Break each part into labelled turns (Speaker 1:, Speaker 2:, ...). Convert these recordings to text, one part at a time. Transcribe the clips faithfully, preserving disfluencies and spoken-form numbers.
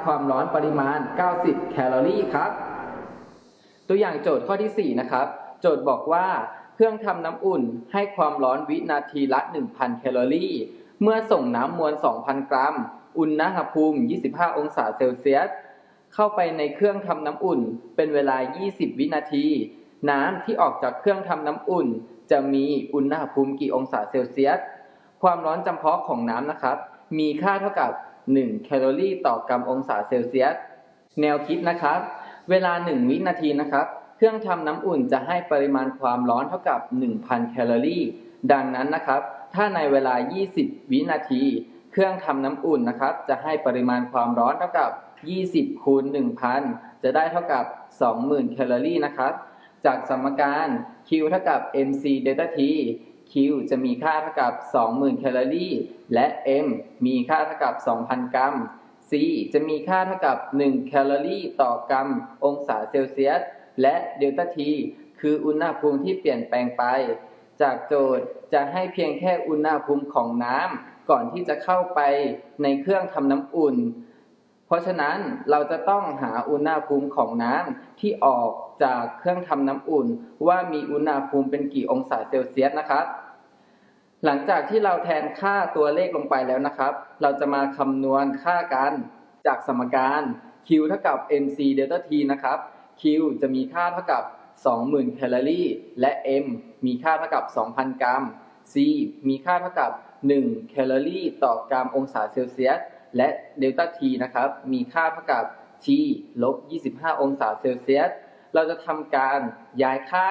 Speaker 1: ความร้อนปริมาณเก้าสิบแคลอรี่ครับตัวอย่างโจทย์ข้อที่สี่นะครับโจทย์บอกว่าเครื่องทำน้ำอุ่นให้ความร้อนวินาทีละ หนึ่งพัน แคลอรี่เมื่อส่งน้ำมวล สองพัน กรัมอุณหภูมิ ยี่สิบห้า องศาเซลเซียสเข้าไปในเครื่องทำน้ำอุ่นเป็นเวลา ยี่สิบ วินาทีน้ำที่ออกจากเครื่องทำน้ำอุ่นจะมีอุณหภูมิกี่องศาเซลเซียสความร้อนจำเพาะของน้ำนะครับมีค่าเท่ากับหนึ่งแคลอรี่ต่อกรัมองศาเซลเซียสแนวคิดนะครับเวลาหนึ่งวินาทีนะครับเครื่องทำน้ำอุ่นจะให้ปริมาณความร้อนเท่ากับ หนึ่งพัน แคลอรี่ดังนั้นนะครับถ้าในเวลายี่สิบวินาทีเครื่องทำน้ำอุ่นนะครับจะให้ปริมาณความร้อนเท่ากับยี่สิบคูณ หนึ่งพัน จะได้เท่ากับ สองหมื่น แคลอรี่นะครับจากสมการ Q เท่ากับ เอ็ม ซี เดลต้า T Q จะมีค่าเท่ากับ สองหมื่น แคลอรี่และ M มีค่าเท่ากับ สองพัน กรัม C จะมีค่าเท่ากับ หนึ่ง แคลอรี่ต่อกรัมองศาเซลเซียสและเดลต้า T คืออุณหภูมิที่เปลี่ยนแปลงไปจากโจทย์จะให้เพียงแค่อุณหภูมิของน้ำก่อนที่จะเข้าไปในเครื่องทำน้ำอุ่นเพราะฉะนั้นเราจะต้องหาอุณหภูมิของน้ำที่ออกจากเครื่องทำน้ำอุ่นว่ามีอุณหภูมิเป็นกี่องศาเซลเซียสนะครับหลังจากที่เราแทนค่าตัวเลขลงไปแล้วนะครับเราจะมาคำนวณค่ากันจากสมการ Q เท่ากับ เอ็ม ซี เดลต้า T นะครับ Q จะมีค่าเท่ากับ สองหมื่น แคลอรี่และ M มีค่าเท่ากับ สองพัน กรัม C มีค่าเท่ากับ หนึ่ง แคลอรี่ต่อกรัมองศาเซลเซียสและเดลต้า T นะครับมีค่าเท่ากับ T ลบ ยี่สิบห้า องศาเซลเซียสเราจะทำการย้ายข้าง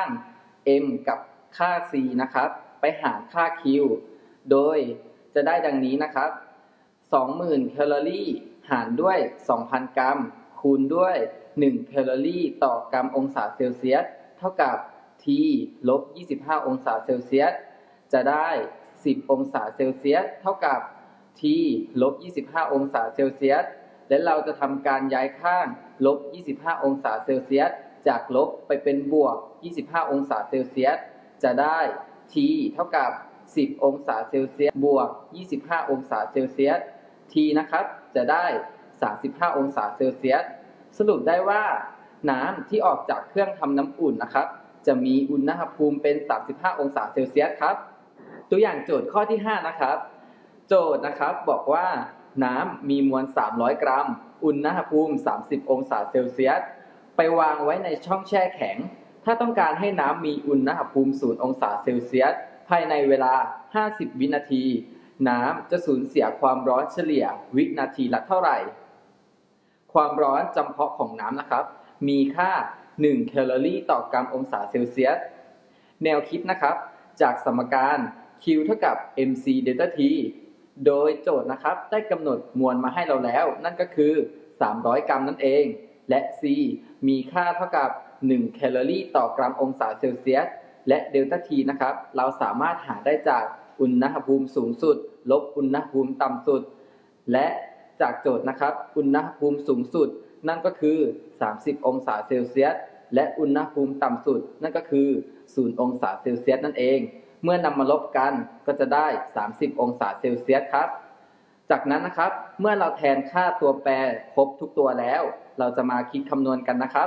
Speaker 1: M กับค่า C นะครับไปหารค่า Q โดยจะได้ดังนี้นะครับ สองหมื่น แคลอรี่หารด้วย สองพัน กรัมคูณด้วย หนึ่ง แคลอรี่ต่อกรัมองศาเซลเซียสเท่ากับ T ลบ ยี่สิบห้า องศาเซลเซียสจะได้ สิบ องศาเซลเซียสเท่ากับ T ลบ ยี่สิบห้า องศาเซลเซียสและเราจะทำการย้ายข้างลบ ยี่สิบห้า องศาเซลเซียสจากลบไปเป็นบวก ยี่สิบห้า องศาเซลเซียสจะได้ T เท่ากับ สิบ องศาเซลเซียสบวก ยี่สิบห้า องศาเซลเซียส T นะครับจะได้ สามสิบห้า องศาเซลเซียสสรุปได้ว่าน้ำที่ออกจากเครื่องทำน้ำอุ่นนะครับจะมีอุณหภูมิเป็น สามสิบห้า องศาเซลเซียสครับตัวอย่างโจทย์ข้อที่ห้านะครับโจทย์นะครับบอกว่าน้ำมีมวลสามร้อยกรัมอุณหภูมิสามสิบองศาเซลเซียสไปวางไว้ในช่องแช่แข็งถ้าต้องการให้น้ำมีอุณหภูมิศูนย์องศาเซลเซียสภายในเวลาห้าสิบวินาทีน้ำจะสูญเสียความร้อนเฉลี่ยวินาทีละเท่าไหร่ความร้อนจำเพาะของน้ำนะครับมีค่าหนึ่งแคลอรี่ต่อกรัมองศาเซลเซียสแนวคิดนะครับจากสมการ Q เท่ากับ เอ็ม ซี เดลต้า T โดยโจทย์นะครับได้กำหนดมวลมาให้เราแล้วนั่นก็คือสามร้อยกรัมนั่นเองและ C มีค่าเท่ากับหนึ่งแคลอรี่ต่อกรัมองศาเซลเซียสและเดลต้า T นะครับเราสามารถหาได้จากอุณหภูมิสูงสุดลบอุณหภูมิต่ำสุดและจากโจทย์นะครับอุณหภูมิสูงสุดนั่นก็คือสามสิบองศาเซลเซียสและอุณหภูมิต่ำสุดนั่นก็คือศูนย์องศาเซลเซียสนั่นเองเมื่อนำมาลบกันก็จะได้สามสิบองศาเซลเซียสครับจากนั้นนะครับเมื่อเราแทนค่าตัวแปรครบทุกตัวแล้วเราจะมาคิดคำนวณกันนะครับ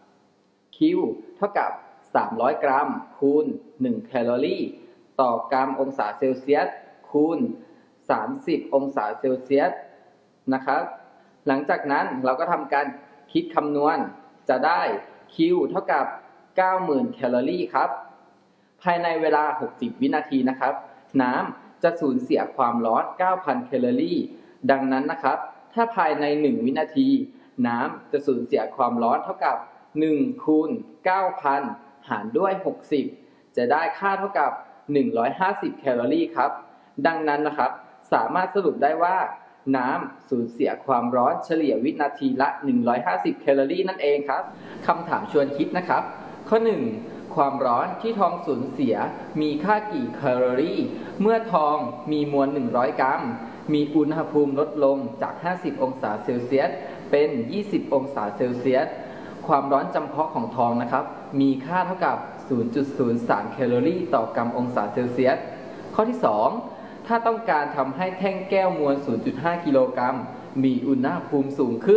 Speaker 1: Q เท่ากับสามร้อยกรัมคูณหนึ่งแคลอรี่ต่อกรัมองศาเซลเซียสคูณสามสิบองศาเซลเซียสนะครับหลังจากนั้นเราก็ทำการคิดคำนวณจะได้ Q เท่ากับ เก้าหมื่น แคลอรี่ครับภายในเวลาหกสิบวินาทีนะครับน้ำจะสูญเสียความร้อน เก้าพัน แคลอรี่ดังนั้นนะครับถ้าภายในหนึ่งวินาทีน้ำจะสูญเสียความร้อนเท่ากับหนึ่งคูณ เก้าพัน หารด้วยหกสิบจะได้ค่าเท่ากับหนึ่งร้อยห้าสิบแคลอรี่ครับดังนั้นนะครับสามารถสรุปได้ว่าน้ำสูญเสียความร้อนเฉลี่ยวินาทีละหนึ่งร้อยห้าสิบแคลอรี่นั่นเองครับคำถามชวนคิดนะครับข้อหนึ่งความร้อนที่ทองสูญเสียมีค่ากี่แคลอรี่เมื่อทองมีมวลหนึ่งร้อยกรัมมีอุณหภูมิลดลงจากห้าสิบองศาเซลเซียสเป็นยี่สิบองศาเซลเซียสความร้อนจำเพาะของทองนะครับมีค่าเท่ากับ ศูนย์จุดศูนย์สาม แคลอรี่ต่อกรัมองศาเซลเซียสข้อที่สองถ้าต้องการทำให้แท่งแก้วมวล ศูนย์จุดห้า กิโลกรัมมีอุณหภูมิสูงขึ้น